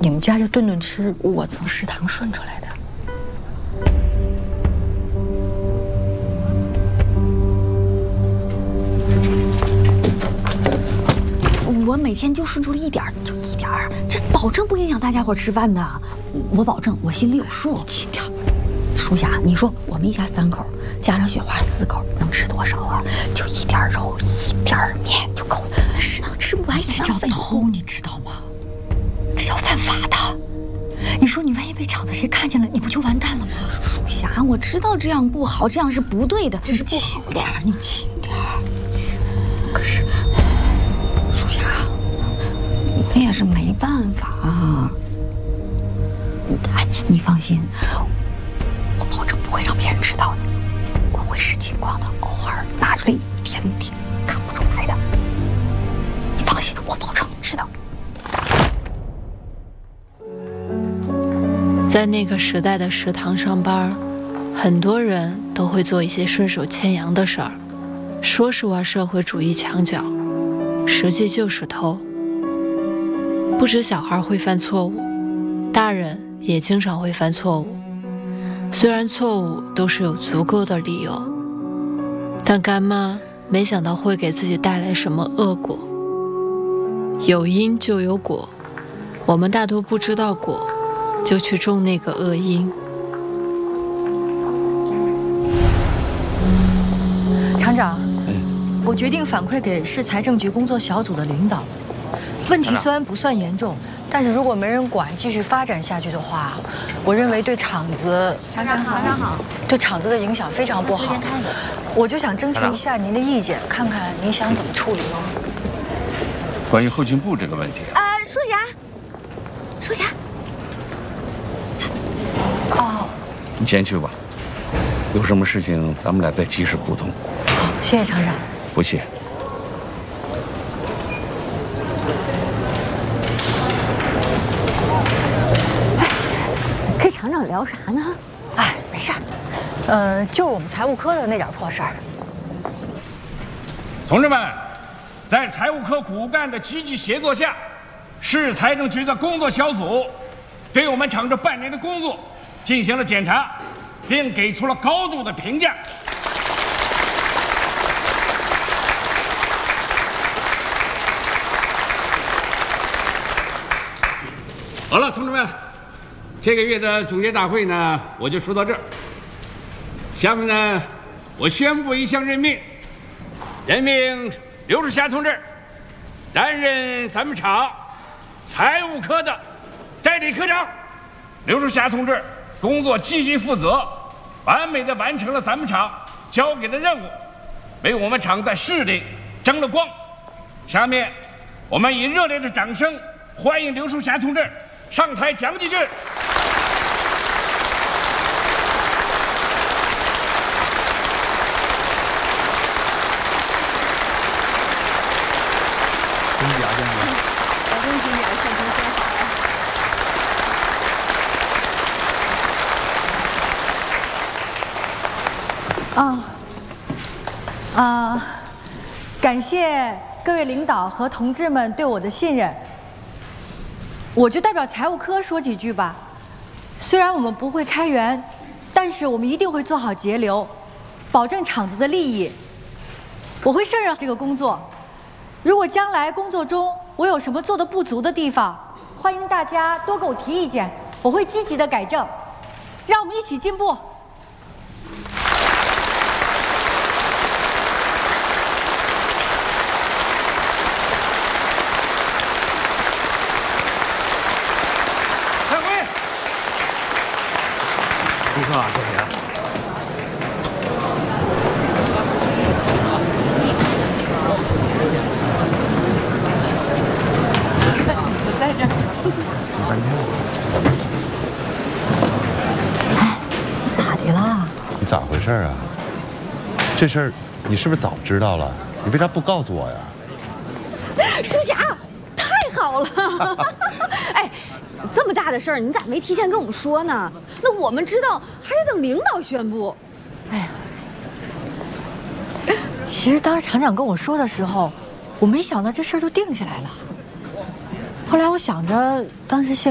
你们家就顿顿吃我从食堂顺出来的。 我每天就顺出了一点儿，就一点儿，这保证不影响大家伙吃饭的。我保证，我心里有数。 你轻点。 舒霞，你说我们一家3口，加上雪花4口，能吃多少啊？就一点肉，一点面就够了。那食堂吃不完也这叫偷，你知道吗？这叫犯法的。你说你万一被厂子谁看见了，你不就完蛋了吗？ 舒霞，我知道这样不好，这样是不对的，这是不好的。 你轻点。可是， 舒霞，我也是没办法啊。哎，你放心，我保证不会让别人知道的，我会视情况的，偶尔拿出来一点点，看不出来的。你放心，我保证知道。 在那个时代的食堂上班，很多人都会做一些顺手牵羊的事儿，说是玩社会主义墙角，实际就是偷。不止小孩会犯错误，大人也经常会犯错误。虽然错误都是有足够的理由，但干妈没想到会给自己带来什么恶果。有因就有果，我们大多不知道果，就去种那个恶因。 厂长，我决定反馈给市财政局工作小组的领导。问题虽然不算严重，但是如果没人管，继续发展下去的话，我认为对厂子， 厂长好， 对厂子的影响非常不好。我就想征求一下您的意见，看看您想怎么处理。 关于后勤部这个问题， 舒霞， 哦， 你先去吧，有什么事情咱们俩再及时沟通。 好，谢谢厂长。 不谢。 跟厂长聊啥呢？ 哎，没事儿，就我们财务科的那点破事儿。 同志们，在财务科骨干的积极协作下，市财政局的工作小组对我们厂这半年的工作进行了检查，并给出了高度的评价。好了，同志们，这个月的总结大会呢，我就说到这儿。下面呢，我宣布一项任命，任命刘树霞同志担任咱们厂财务科的代理科长。刘树霞同志工作积极负责，完美的完成了咱们厂交给的任务，为我们厂在市里争了光。下面，我们以热烈的掌声欢迎刘树霞同志上台讲几句。 恭喜啊，先生！ 恭喜你啊，顺风先好。感谢各位领导和同志们对我的信任。我就代表财务科说几句吧。虽然我们不会开源，但是我们一定会做好节流，保证厂子的利益。我会胜任这个工作。如果将来工作中我有什么做得不足的地方，欢迎大家多给我提意见，我会积极的改正。让我们一起进步。 顾客啊，小田。 我在这儿。 挤半天了。 哎，咋的啦？ 你咋回事啊？这事儿你是不是早知道了？你为啥不告诉我呀？ 舒霞，太好了！哎，这么大的事儿，你咋没提前跟我们说呢？那我们知道还得等领导宣布。 哎呀，其实当时厂长跟我说的时候，我没想到这事儿就定下来了。后来我想着，当时县